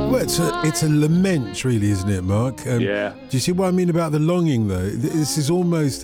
Well, it's a lament, really, isn't it, Mark? Yeah. Do you see what I mean about the longing, though? This is almost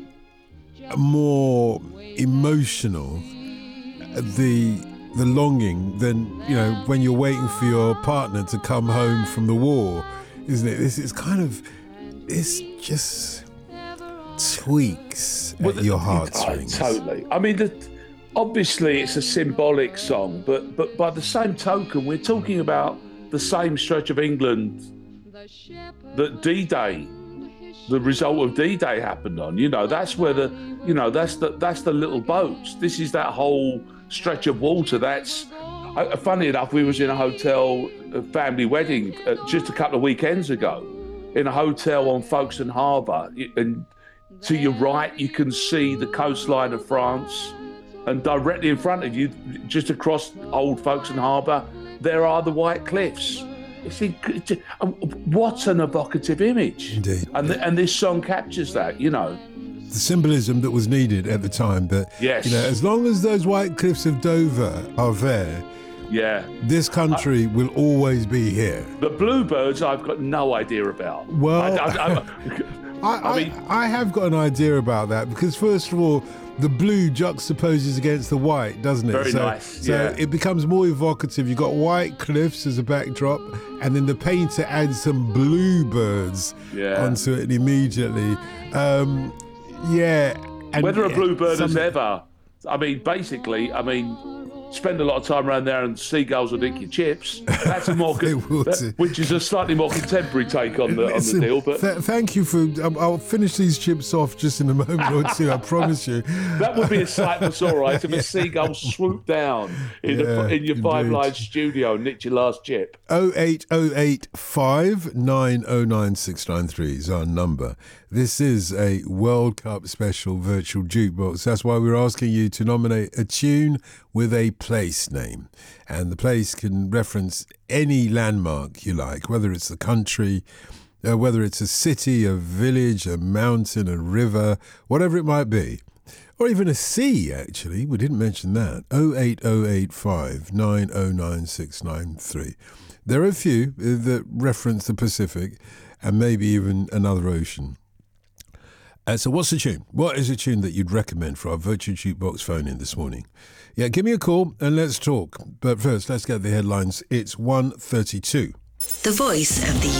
more emotional, the longing, than, you know, when you're waiting for your partner to come home from the war, isn't it? This is kind of, this just tweaks at your heartstrings. Totally. I mean, obviously it's a symbolic song, but by the same token, we're talking about the same stretch of England that D-Day, the result of D-Day happened on. You know, that's where that's the little boats. This is that whole stretch of water. That's funny enough. We was in a hotel, a family wedding, just a couple of weekends ago, in a hotel on Folkestone Harbour, and to your right you can see the coastline of France, and directly in front of you, just across Old Folkestone Harbour, there are the White Cliffs. What an evocative image. Indeed. And this song captures that, you know. The symbolism that was needed at the time, that, yes, you know, as long as those White Cliffs of Dover are there, yeah, this country will always be here. The Bluebirds, I've got no idea about. Well, I I have got an idea about that, because first of all, the blue juxtaposes against the white, doesn't it? Very nice. So it becomes more evocative. You've got white cliffs as a backdrop, and then the painter adds some bluebirds onto it immediately. And whether a bluebird has ever, spend a lot of time around there and seagulls will nick your chips. That's a more, which is a slightly more contemporary take on the deal. But thank you for. I'll finish these chips off just in a moment or two. I promise you. That would be a sight for sore eyes if a seagull swooped down in your Five Live studio and nicked your last chip. 08085 909 693 is our number. This is a World Cup special virtual jukebox. That's why we're asking you to nominate a tune with a place name. And the place can reference any landmark you like, whether it's the country, whether it's a city, a village, a mountain, a river, whatever it might be. Or even a sea, actually. We didn't mention that. 08085 909 693. There are a few that reference the Pacific and maybe even another ocean. So what's the tune? What is a tune that you'd recommend for our virtual jukebox phone-in this morning? Yeah, give me a call and let's talk. But first, let's get the headlines. It's 1:32. The voice of the